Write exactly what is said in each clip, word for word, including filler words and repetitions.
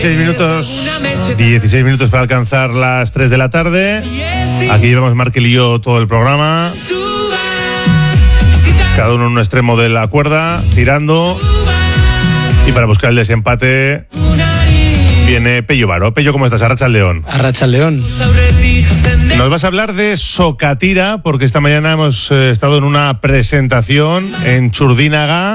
dieciséis minutos, dieciséis minutos para alcanzar las tres de la tarde. Aquí llevamos Markel y yo todo el programa. Cada uno en un extremo de la cuerda, tirando. Y para buscar el desempate viene Pello Varo. Pello, ¿cómo estás? Arratsaldeon. Arratsaldeon. Nos vas a hablar de Sokatira, porque esta mañana hemos eh, estado en una presentación en Txurdinaga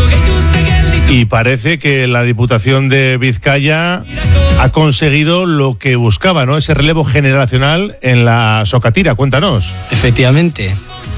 y parece que la Diputación de Vizcaya ha conseguido lo que buscaba, ¿no? Ese relevo generacional en la Sokatira. Cuéntanos. Efectivamente.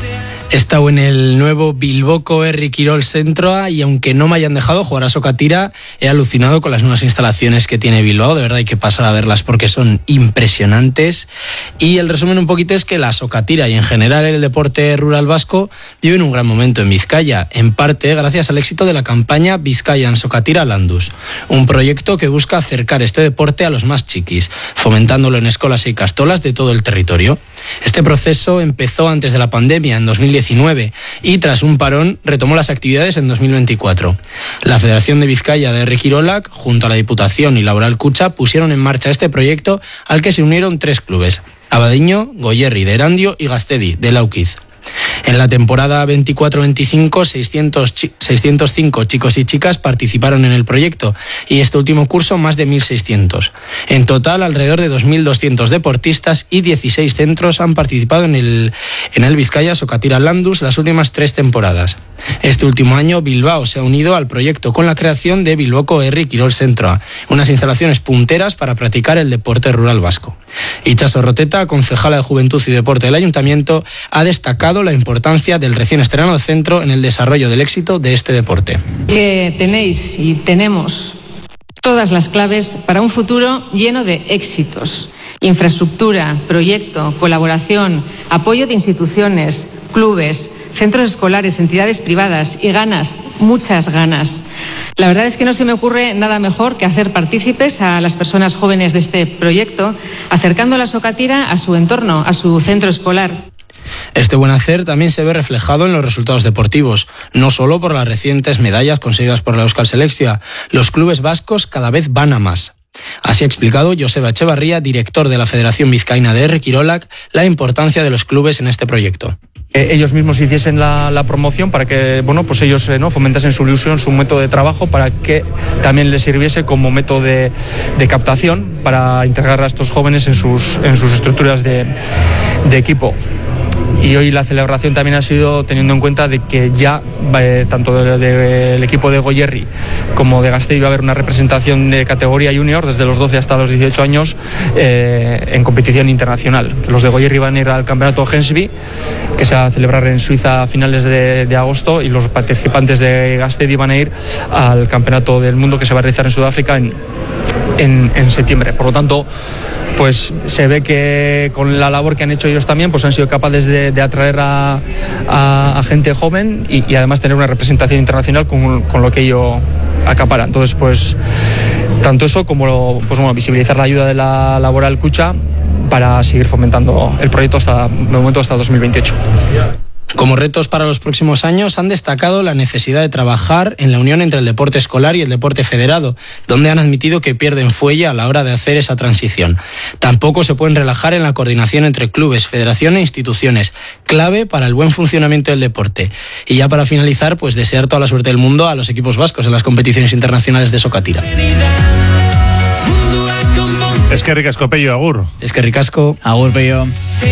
He estado en el nuevo Bilboko Herri Kirol Zentroa y aunque no me hayan dejado jugar a Sokatira, he alucinado con las nuevas instalaciones que tiene Bilbao. De verdad hay que pasar a verlas porque son impresionantes. Y el resumen un poquito es que la Sokatira y en general el deporte rural vasco viven un gran momento en Vizcaya, en parte gracias al éxito de la campaña Bizkaian Sokatira Landuz, un proyecto que busca acercar este deporte a los más chiquis, fomentándolo en escuelas y castolas de todo el territorio. Este proceso empezó antes de la pandemia, en dos mil diecinueve, y tras un parón retomó las actividades en dos mil veinticuatro. La Federación de Vizcaya de Herri Kirolak, junto a la Diputación y Laboral Kutxa, pusieron en marcha este proyecto al que se unieron tres clubes: Abadiño, Goierri de Erandio y Gastedi de Laukiz. En la temporada veinticuatro veinticinco, seiscientos, seiscientos cinco chicos y chicas participaron en el proyecto y este último curso más de mil seiscientos. En total, alrededor de dos mil doscientos deportistas y dieciséis centros han participado en el, en el Bizkaia Sokatira Landuz las últimas tres temporadas. Este último año, Bilbao se ha unido al proyecto con la creación de Bilboko Herri Kirol Zentroa, unas instalaciones punteras para practicar el deporte rural vasco. Itxaso Roteta, concejala de Juventud y Deporte del Ayuntamiento, ha destacado la importancia del recién estrenado centro en el desarrollo del éxito de este deporte. Que tenéis y tenemos todas las claves para un futuro lleno de éxitos. Infraestructura, proyecto, colaboración, apoyo de instituciones, clubes, centros escolares, entidades privadas y ganas, muchas ganas. La verdad es que no se me ocurre nada mejor que hacer partícipes a las personas jóvenes de este proyecto, acercando la Sokatira a su entorno, a su centro escolar. Este buen hacer también se ve reflejado en los resultados deportivos, no solo por las recientes medallas conseguidas por la Euskal Selekzioa. Los clubes vascos cada vez van a más. Así ha explicado Joseba Echevarría, director de la Federación Vizcaína de Herri Kirolak, la importancia de los clubes en este proyecto. Ellos mismos hiciesen la, la promoción para que, bueno, pues ellos eh, ¿no? fomentasen su ilusión, su método de trabajo, para que también les sirviese como método de, de captación para integrar a estos jóvenes en sus, en sus estructuras de, de equipo. Y hoy la celebración también ha sido teniendo en cuenta de que ya eh, tanto del de, de, equipo de Goierri como de Gasteiz va a haber una representación de categoría junior desde los doce hasta los dieciocho años eh, en competición internacional. Los de Goierri van a ir al campeonato Hensby, que se va a celebrar en Suiza a finales de, de agosto, y los participantes de Gasteiz van a ir al campeonato del mundo que se va a realizar en Sudáfrica en, en, en septiembre. Por lo tanto, pues se ve que con la labor que han hecho ellos también, pues han sido capaces de, de atraer a, a, a gente joven y, y además tener una representación internacional con, con lo que ello acapara. Entonces, pues tanto eso como pues, bueno, visibilizar la ayuda de la Laboral Kutxa para seguir fomentando el proyecto hasta de momento hasta dos mil veintiocho. Como retos para los próximos años han destacado la necesidad de trabajar en la unión entre el deporte escolar y el deporte federado, donde han admitido que pierden fuelle a la hora de hacer esa transición. Tampoco se pueden relajar en la coordinación entre clubes, federación e instituciones, clave para el buen funcionamiento del deporte. Y ya para finalizar, pues desear toda la suerte del mundo a los equipos vascos en las competiciones internacionales de Sokatira. Es que ricasco, Pello, agur. Es que ricasco, agur, Pello.